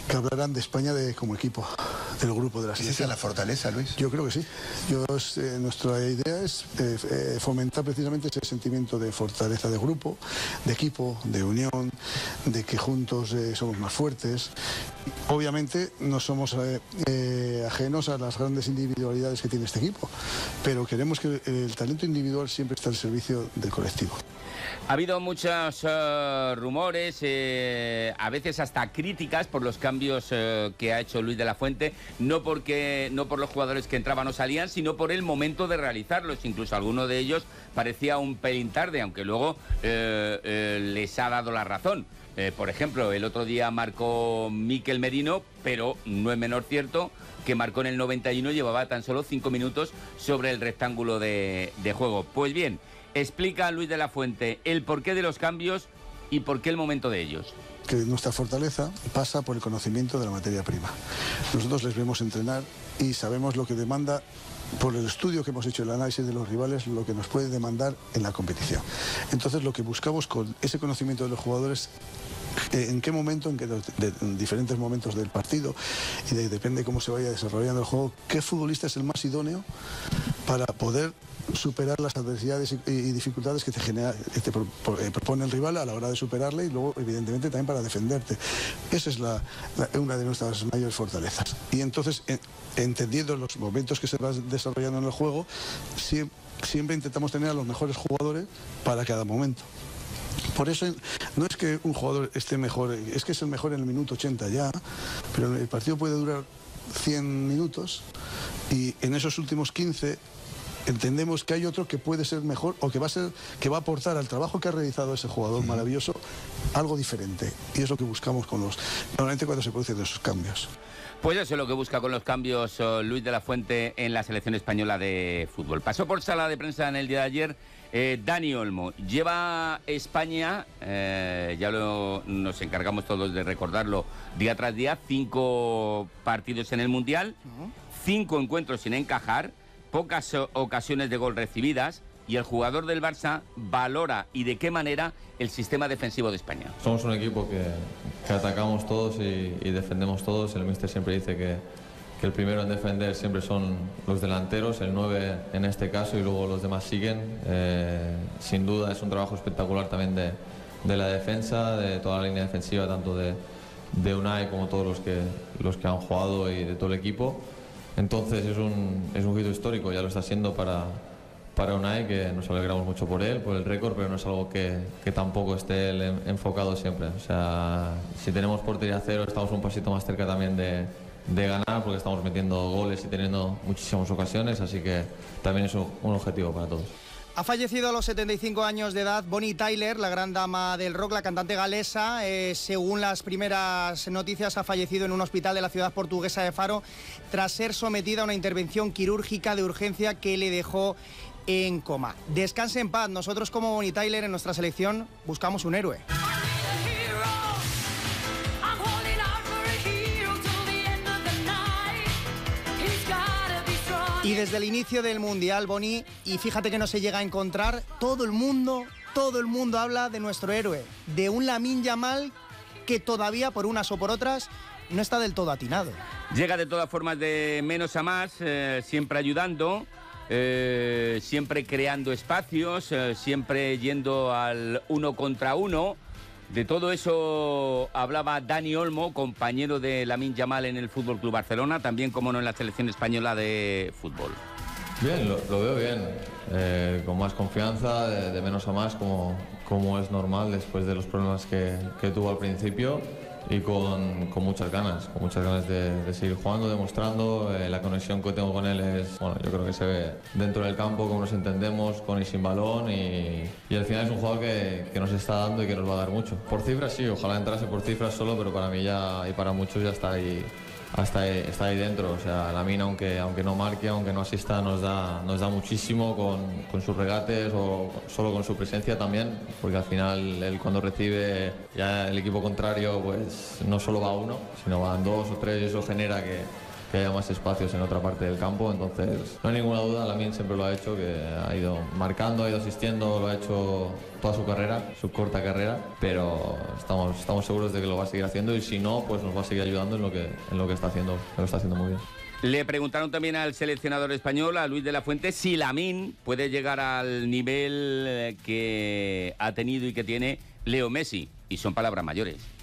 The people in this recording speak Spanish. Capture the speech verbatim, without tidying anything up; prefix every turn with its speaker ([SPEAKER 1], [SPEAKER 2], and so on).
[SPEAKER 1] que hablarán de España de, como equipo, del grupo de la selección.
[SPEAKER 2] ¿Es esa la fortaleza, Luis?
[SPEAKER 1] Yo creo que sí. Yo, eh, nuestra idea es eh, eh, fomentar precisamente ese sentimiento de fortaleza de grupo, de equipo, de unión, de que juntos eh, somos más fuertes. Obviamente no somos eh, eh, ajenos a las grandes individualidades que tiene este equipo, pero queremos que el talento individual siempre esté al servicio del colectivo.
[SPEAKER 3] Ha habido muchos uh, rumores, eh, a veces hasta críticas por los cambios uh, que ha hecho Luis de la Fuente, no porque no por los jugadores que entraban o salían, sino por el momento de realizarlos. Incluso alguno de ellos parecía un pelín tarde, aunque luego eh, eh, les ha dado la razón. Eh, por ejemplo, el otro día marcó Mikel Merino, pero no es menor cierto que marcó en el noventa y uno, llevaba tan solo cinco minutos sobre el rectángulo de, de juego. Pues bien, explica Luis de la Fuente el porqué de los cambios y por qué el momento de ellos.
[SPEAKER 1] Que nuestra fortaleza pasa por el conocimiento de la materia prima. Nosotros les vemos entrenar y sabemos lo que demanda, por el estudio que hemos hecho, el análisis de los rivales, lo que nos puede demandar en la competición. Entonces lo que buscamos con ese conocimiento de los jugadores, en qué momento, en, qué, de, en diferentes momentos del partido, y de, depende cómo se vaya desarrollando el juego, qué futbolista es el más idóneo para poder superar las adversidades y, y dificultades que te, genera, que te pro, pro, eh, propone el rival a la hora de superarle, y luego evidentemente también para defenderte. Esa es la, la, una de nuestras mayores fortalezas. Y entonces, en, entendiendo los momentos que se van desarrollando en el juego, siempre, siempre intentamos tener a los mejores jugadores para cada momento. Por eso no es que un jugador esté mejor, es que es el mejor en el minuto ochenta ya, pero el partido puede durar cien minutos y en esos últimos quince entendemos que hay otro que puede ser mejor o que va a ser, que va a aportar al trabajo que ha realizado ese jugador maravilloso algo diferente, y es lo que buscamos con los, normalmente cuando se producen esos cambios.
[SPEAKER 3] Pues eso es lo que busca con los cambios uh, Luis de la Fuente en la selección española de fútbol. Pasó por sala de prensa en el día de ayer eh, Dani Olmo. Lleva España, eh, ya lo, nos encargamos todos de recordarlo día tras día, cinco partidos en el Mundial, cinco encuentros sin encajar, pocas ocasiones de gol recibidas, y el jugador del Barça valora y de qué manera el sistema defensivo de España.
[SPEAKER 4] Somos un equipo que, que atacamos todos y, y defendemos todos. El míster siempre dice que, que el primero en defender siempre son los delanteros, el nueve en este caso, y luego los demás siguen. Eh, sin duda es un trabajo espectacular también de, de la defensa, de toda la línea defensiva, tanto de, de Unai como todos los que, los que han jugado y de todo el equipo. Entonces es un, es un hito histórico, ya lo está siendo para, para Unai, que nos alegramos mucho por él, por el récord, pero no es algo que, que tampoco esté él enfocado siempre. O sea, si tenemos portería cero, estamos un pasito más cerca también de, de ganar, porque estamos metiendo goles y teniendo muchísimas ocasiones, así que también es un, un objetivo para todos.
[SPEAKER 5] Ha fallecido a los setenta y cinco años de edad Bonnie Tyler, la gran dama del rock, la cantante galesa. Eh, según las primeras noticias, ha fallecido en un hospital de la ciudad portuguesa de Faro tras ser sometida a una intervención quirúrgica de urgencia que le dejó en coma. Descanse en paz. Nosotros, como Bonnie Tyler, en nuestra selección buscamos un héroe. Y desde el inicio del Mundial, Bonnie, y fíjate que no se llega a encontrar, todo el mundo, todo el mundo habla de nuestro héroe, de un Lamine Yamal que todavía, por unas o por otras, no está del todo atinado.
[SPEAKER 3] Llega de todas formas de menos a más, eh, siempre ayudando, eh, siempre creando espacios, eh, siempre yendo al uno contra uno. De todo eso hablaba Dani Olmo, compañero de Lamine Yamal en el F C Barcelona, también, como no, en la selección española de fútbol.
[SPEAKER 4] Bien, lo, lo veo bien, eh, con más confianza, de, de menos a más, como, como es normal después de los problemas que, que tuvo al principio, y con, con muchas ganas, con muchas ganas de, de seguir jugando, demostrando. Eh, la conexión que tengo con él es, bueno, yo creo que se ve dentro del campo, cómo nos entendemos, con y sin balón, y, y al final es un jugador que, que nos está dando y que nos va a dar mucho. Por cifras sí, ojalá entrase por cifras solo, pero para mí ya, y para muchos, ya está ahí, hasta ahí, está ahí dentro. O sea, Lamine, aunque, aunque no marque, aunque no asista, nos da, nos da muchísimo con, con sus regates, o solo con su presencia también, porque al final él, cuando recibe, ya el equipo contrario pues no solo va uno, sino van dos o tres, y eso genera que, que haya más espacios en otra parte del campo. Entonces, no hay ninguna duda, Lamine siempre lo ha hecho, que ha ido marcando, ha ido asistiendo, lo ha hecho toda su carrera, su corta carrera, pero estamos, estamos seguros de que lo va a seguir haciendo, y si no, pues nos va a seguir ayudando en lo que, en lo que está haciendo, que lo está haciendo muy bien.
[SPEAKER 3] Le preguntaron también al seleccionador español, a Luis de la Fuente, si Lamine puede llegar al nivel que ha tenido y que tiene Leo Messi, y son palabras mayores.